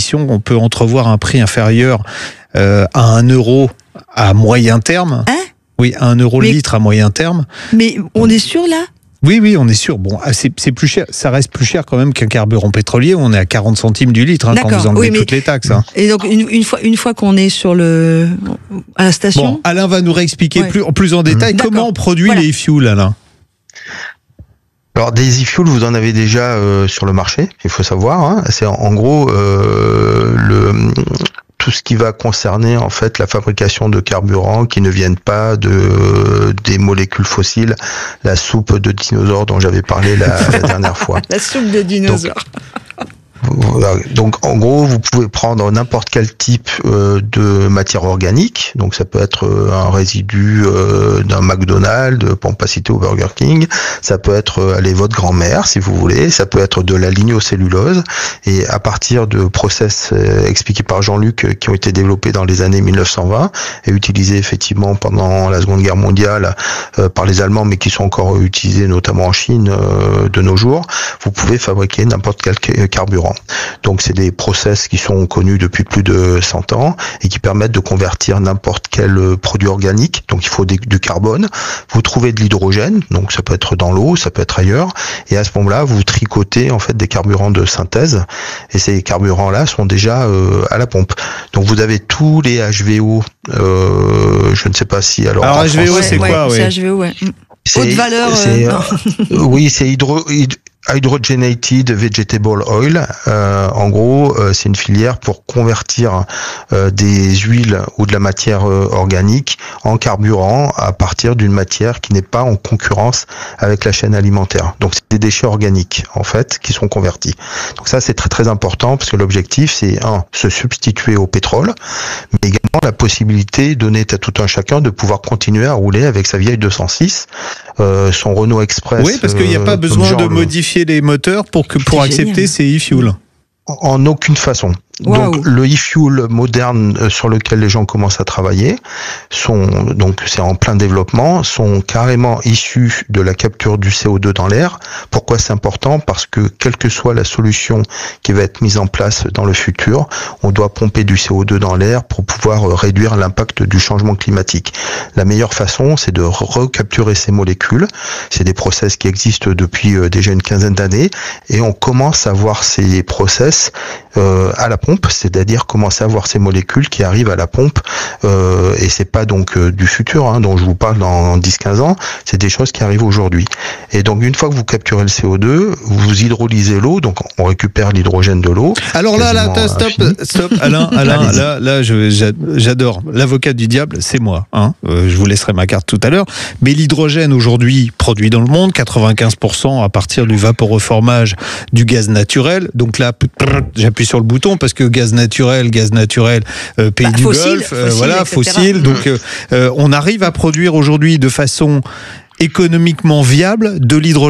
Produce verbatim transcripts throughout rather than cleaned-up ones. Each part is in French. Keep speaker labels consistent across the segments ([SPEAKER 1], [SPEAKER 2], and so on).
[SPEAKER 1] propositions, on peut entrevoir un prix inférieur euh, à un euro à moyen terme.
[SPEAKER 2] Hein ?
[SPEAKER 1] Oui, à un euro le litre à moyen terme.
[SPEAKER 2] Mais on est sûr là ?
[SPEAKER 1] Oui, oui, on est sûr. Bon, c'est, c'est plus cher. Ça reste plus cher quand même qu'un carburant pétrolier. On est à quarante centimes du litre hein, quand vous enlevez oui, mais... toutes les taxes. Hein.
[SPEAKER 2] Et donc une, une fois, une fois qu'on est sur le à la station.
[SPEAKER 1] Bon, Alain va nous réexpliquer ouais. plus, plus en détail mmh. comment on produit voilà. les e-fuels, Alain.
[SPEAKER 3] Alors des e-fuels, vous en avez déjà euh, sur le marché. Il faut savoir. Hein, c'est en, en gros euh, le tout ce qui va concerner en fait la fabrication de carburants qui ne viennent pas de des molécules fossiles, la soupe de dinosaures dont j'avais parlé la, la dernière fois.
[SPEAKER 2] La soupe de dinosaures.
[SPEAKER 3] Donc, Donc en gros, vous pouvez prendre n'importe quel type euh, de matière organique. Donc ça peut être euh, un résidu euh, d'un McDonald's, de pompe à citer au Burger King. Ça peut être euh, allez, votre grand-mère si vous voulez. Ça peut être de la lignocellulose. Et à partir de process euh, expliqués par Jean-Luc euh, qui ont été développés dans les années mille neuf cent vingt et utilisés effectivement pendant la Seconde Guerre mondiale euh, par les Allemands, mais qui sont encore utilisés notamment en Chine euh, de nos jours, vous pouvez fabriquer n'importe quel carburant. Donc c'est des process qui sont connus depuis plus de cent ans et qui permettent de convertir n'importe quel produit organique. Donc il faut des, du carbone. Vous trouvez de l'hydrogène, donc ça peut être dans l'eau, ça peut être ailleurs. Et à ce moment-là, vous tricotez en fait des carburants de synthèse. Et ces carburants-là sont déjà euh, à la pompe. Donc vous avez tous les H V O. Euh, je ne sais pas si alors.
[SPEAKER 1] Alors H V O,
[SPEAKER 2] français,
[SPEAKER 1] c'est
[SPEAKER 2] ouais,
[SPEAKER 1] quoi
[SPEAKER 2] ouais,
[SPEAKER 1] ouais.
[SPEAKER 2] C'est H V O, ouais.
[SPEAKER 3] C'est,
[SPEAKER 2] haute valeur.
[SPEAKER 3] C'est,
[SPEAKER 2] euh,
[SPEAKER 3] euh, oui, c'est hydro. hydro Hydrogenated Vegetable Oil, euh, en gros, euh, c'est une filière pour convertir euh, des huiles ou de la matière euh, organique en carburant à partir d'une matière qui n'est pas en concurrence avec la chaîne alimentaire. Donc, c'est des déchets organiques, en fait, qui sont convertis. Donc ça, c'est très très important parce que l'objectif, c'est un, se substituer au pétrole, mais également la possibilité donnée à tout un chacun de pouvoir continuer à rouler avec sa vieille deux cent six, euh, son Renault Express.
[SPEAKER 1] Oui, parce qu'il n'y a pas
[SPEAKER 3] euh,
[SPEAKER 1] besoin de
[SPEAKER 3] le...
[SPEAKER 1] modifier les moteurs pour que pour
[SPEAKER 2] C'est
[SPEAKER 1] accepter
[SPEAKER 2] génial.
[SPEAKER 1] ces e-fuels.
[SPEAKER 3] En aucune façon.
[SPEAKER 2] Wow.
[SPEAKER 3] Donc le e-fuel moderne sur lequel les gens commencent à travailler sont donc c'est en plein développement, sont carrément issus de la capture du C O deux dans l'air. Pourquoi c'est important ? Parce que quelle que soit la solution qui va être mise en place dans le futur, on doit pomper du C O deux dans l'air pour pouvoir réduire l'impact du changement climatique. La meilleure façon, c'est de recapturer ces molécules. C'est des process qui existent depuis déjà une quinzaine d'années et on commence à voir ces process euh, à la pompe, c'est-à-dire commencer à voir ces molécules qui arrivent à la pompe euh, et c'est pas donc euh, du futur hein, dont je vous parle dans dix quinze ans, c'est des choses qui arrivent aujourd'hui. Et donc une fois que vous capturez le C O deux, vous hydrolysez l'eau, donc on récupère l'hydrogène de l'eau.
[SPEAKER 1] Alors là, là, stop, stop, Alain, Alain, là, là, je, j'adore. L'avocat du diable, c'est moi. Hein. Euh, je vous laisserai ma carte tout à l'heure. Mais l'hydrogène aujourd'hui produit dans le monde, quatre-vingt-quinze pour cent à partir du vaporeformage du gaz naturel. Donc là, j'appuie sur le bouton parce que gaz naturel, gaz naturel, euh, pays bah, du
[SPEAKER 2] fossile,
[SPEAKER 1] Golfe, euh,
[SPEAKER 2] fossile,
[SPEAKER 1] voilà,
[SPEAKER 2] et cetera.
[SPEAKER 1] fossile. Donc euh, euh, on arrive à produire aujourd'hui de façon économiquement viable de l'hydrogène ?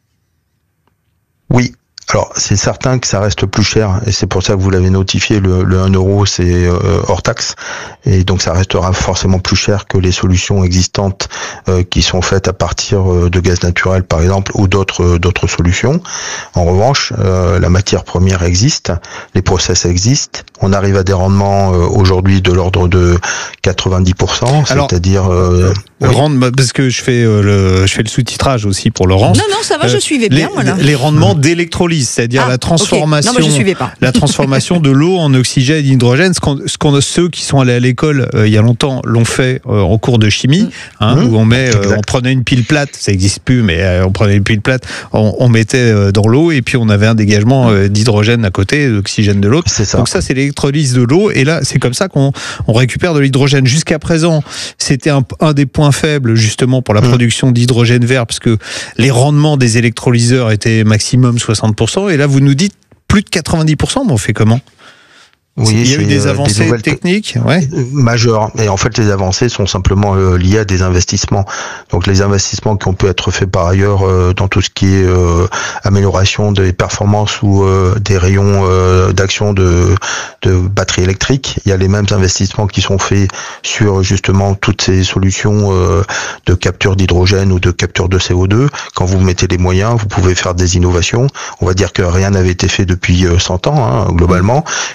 [SPEAKER 3] Oui. Alors, c'est certain que ça reste plus cher, et c'est pour ça que vous l'avez notifié, le, le un euro, c'est euh, hors taxe, et donc ça restera forcément plus cher que les solutions existantes euh, qui sont faites à partir euh, de gaz naturel, par exemple, ou d'autres euh, d'autres solutions. En revanche, euh, la matière première existe, les process existent, on arrive à des rendements euh, aujourd'hui de l'ordre de quatre-vingt-dix pour cent,
[SPEAKER 1] Alors,
[SPEAKER 3] c'est-à-dire... Euh,
[SPEAKER 1] oui. Rendre, parce que je fais, euh, le, je fais le sous-titrage aussi pour Laurence.
[SPEAKER 2] Non, non, ça va, euh, je suivais bien,
[SPEAKER 1] les,
[SPEAKER 2] voilà.
[SPEAKER 1] Les rendements d'électrolyse, c'est-à-dire ah, la transformation,
[SPEAKER 2] okay. non, je suivais pas.
[SPEAKER 1] la transformation de l'eau en oxygène et d'hydrogène. Ce qu'on, ce qu'on, ceux qui sont allés à l'école euh, il y a longtemps l'ont fait euh, en cours de chimie, hein, mmh. où on met, euh, on prenait une pile plate, ça n'existe plus, mais euh, on prenait une pile plate, on, on mettait euh, dans l'eau et puis on avait un dégagement euh, d'hydrogène à côté, d'oxygène de l'autre.
[SPEAKER 3] C'est ça.
[SPEAKER 1] Donc ça, c'est l'électrolyse de l'eau. Et là, c'est comme ça qu'on on récupère de l'hydrogène. Jusqu'à présent, c'était un, un des points faibles justement pour la mmh. production d'hydrogène vert, parce que les rendements des électrolyseurs étaient maximum soixante pour cent. Et là, vous nous dites plus de quatre-vingt-dix pour cent. Mais on fait comment ?
[SPEAKER 3] Oui,
[SPEAKER 1] il y a eu des avancées des techniques ouais.
[SPEAKER 3] majeures. Et en fait, les avancées sont simplement euh, liées à des investissements. Donc, les investissements qui ont pu être faits par ailleurs euh, dans tout ce qui est euh, amélioration des performances ou euh, des rayons euh, d'action de, de batteries électriques. Il y a les mêmes investissements qui sont faits sur justement toutes ces solutions euh, de capture d'hydrogène ou de capture de C O deux. Quand vous mettez les moyens, vous pouvez faire des innovations. On va dire que rien n'avait été fait depuis cent ans, hein, globalement.